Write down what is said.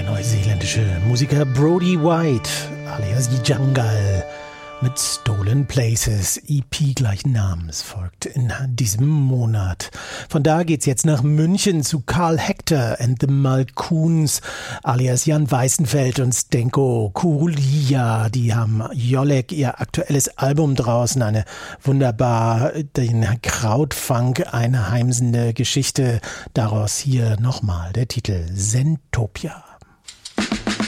neuseeländische Musiker Brody White, alias Jungle, mit Stolen Places, EP gleichen Namens, folgt in diesem Monat. Von da geht's jetzt nach München zu Karl Hector and the Malkoons, alias Jan Weißenfeld und Zdenko Kurulia. Die haben Jolek, ihr aktuelles Album draußen, eine wunderbar den Krautfunk einheimsende Geschichte. Daraus hier nochmal der Titel Zentopia.